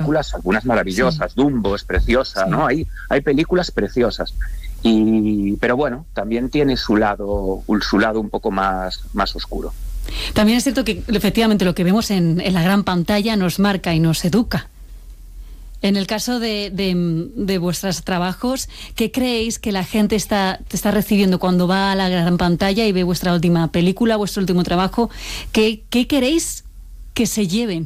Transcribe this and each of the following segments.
películas, algunas maravillosas. Dumbo es preciosa, ¿no? Hay películas preciosas. Pero bueno, también tiene su lado un poco más oscuro. También es cierto que efectivamente lo que vemos en la gran pantalla nos marca y nos educa. En el caso de vuestros trabajos, ¿qué creéis que la gente te está recibiendo cuando va a la gran pantalla y ve vuestra última película, vuestro último trabajo? ¿Qué queréis que se lleven?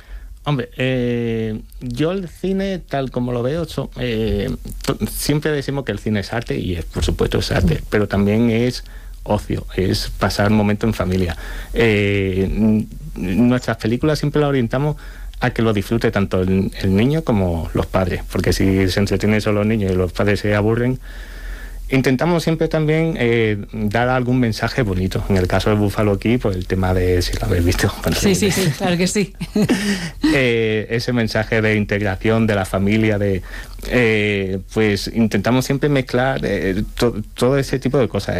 Hombre, yo el cine, tal como lo veo, siempre decimos que el cine es arte, y por supuesto es arte, pero también es ocio, es pasar un momento en familia. Nuestras películas siempre las orientamos a que lo disfrute tanto el niño como los padres, porque si se entretienen solo los niños y los padres se aburren, intentamos siempre también dar algún mensaje bonito. En el caso de Buffalo Key, pues el tema de, si lo habéis visto. Bueno, sí, claro que sí. Ese mensaje de integración de la familia, pues intentamos siempre mezclar todo ese tipo de cosas.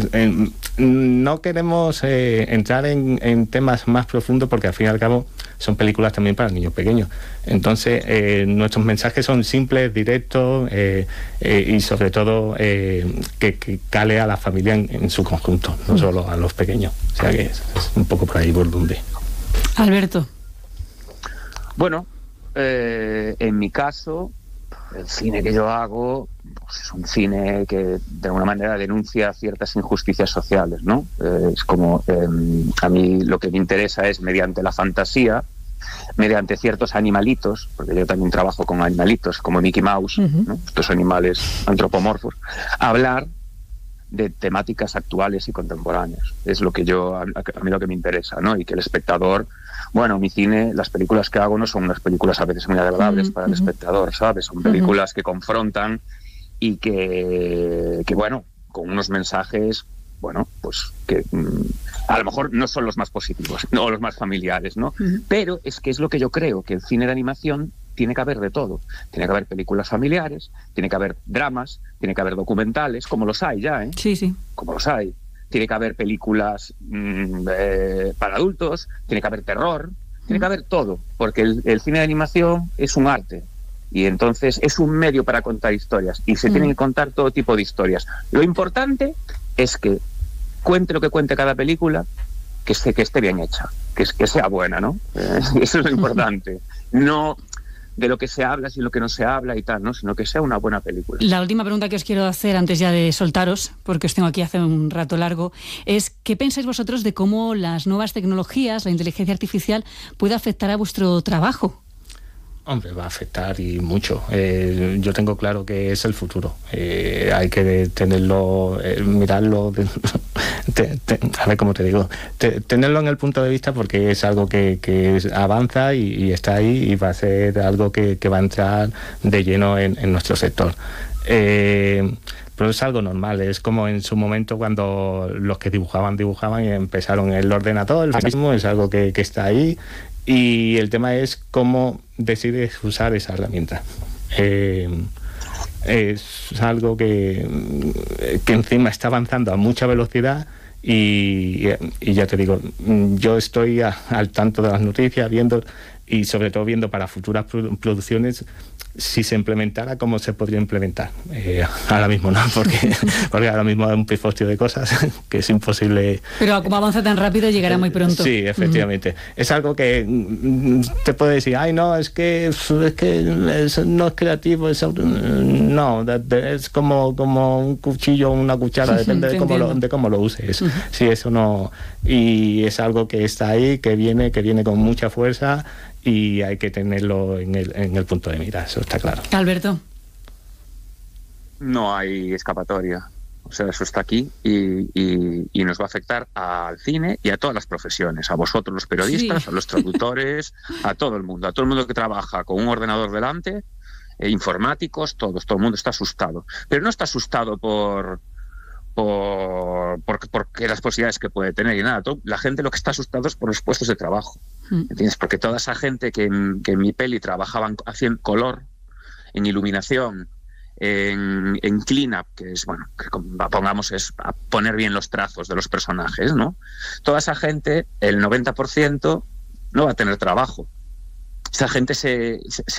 No queremos entrar en temas más profundos, porque al fin y al cabo son películas también para niños pequeños. Entonces, nuestros mensajes son simples, directos, y sobre todo que cale a la familia en su conjunto, no solo a los pequeños. O sea que es un poco por ahí por donde. Alberto. Bueno, en mi caso, el cine que yo hago, pues es un cine que de alguna manera denuncia ciertas injusticias sociales, ¿no? Es como, a mí lo que me interesa es, mediante la fantasía, mediante ciertos animalitos, porque yo también trabajo con animalitos como Mickey Mouse, ¿no? Estos animales antropomorfos, hablar de temáticas actuales y contemporáneas. Es lo que a mí lo que me interesa, ¿no? Y que el espectador, bueno, mi cine, las películas que hago no son unas películas a veces muy agradables para el espectador, ¿sabes? Son películas que confrontan y que bueno, con unos mensajes, bueno, pues que a lo mejor no son los más positivos, no los más familiares, ¿no? Pero es que es lo que yo creo, que el cine de animación tiene que haber de todo. Tiene que haber películas familiares, tiene que haber dramas, tiene que haber documentales, como los hay ya, ¿eh? Sí. Como los hay. Tiene que haber películas para adultos, tiene que haber terror, tiene que haber todo, porque el cine de animación es un arte. Y entonces es un medio para contar historias, y se tienen que contar todo tipo de historias. Lo importante es que cuente lo que cuente cada película, que esté bien hecha, que sea buena, ¿no? Eso es lo importante. No de lo que se habla, sino lo que no se habla y tal, ¿no? Sino que sea una buena película. La última pregunta que os quiero hacer antes ya de soltaros, porque os tengo aquí hace un rato largo, es ¿qué pensáis vosotros de cómo las nuevas tecnologías, la inteligencia artificial, puede afectar a vuestro trabajo? Hombre, va a afectar y mucho. Yo tengo claro que es el futuro. Hay que tenerlo, mirarlo, a ver cómo te digo, tenerlo en el punto de vista, porque es algo que avanza y está ahí, y va a ser algo que va a entrar de lleno en nuestro sector. Pero es algo normal, es como en su momento cuando los que dibujaban y empezaron el ordenador, el mismo es algo que está ahí. Y el tema es cómo decides usar esa herramienta. Es algo que encima está avanzando a mucha velocidad, y ya te digo, yo estoy al tanto de las noticias, viendo, y sobre todo viendo para futuras producciones, si se implementara, cómo se podría implementar. Ahora mismo no, porque ahora mismo hay un pifostio de cosas que es imposible. Pero como avanza tan rápido, llegará muy pronto. Sí, efectivamente. Es algo que te puede decir, ay, no, es que no es creativo, no, es como un cuchillo o una cuchara, depende de cómo lo uses. Sí, eso no. Y es algo que está ahí, que viene con mucha fuerza, y hay que tenerlo en el punto de mira, eso está claro. Alberto. No hay escapatoria. O sea, eso está aquí y nos va a afectar al cine y a todas las profesiones, a vosotros los periodistas, a los traductores, a todo el mundo que trabaja con un ordenador delante, informáticos, todo el mundo está asustado. Pero no está asustado porque las posibilidades que puede tener y nada. La gente lo que está asustado es por los puestos de trabajo. ¿Entiendes? Porque toda esa gente que en mi peli trabajaban haciendo color, en iluminación, en clean-up, que es, bueno, que pongamos es a poner bien los trazos de los personajes, ¿no? Toda esa gente, el 90%, no va a tener trabajo. Esa gente se